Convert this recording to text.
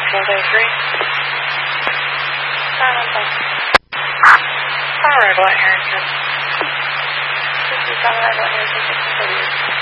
Jose 3. Silent on arrival at Harrington. 57 arrival at Harrington, 6W.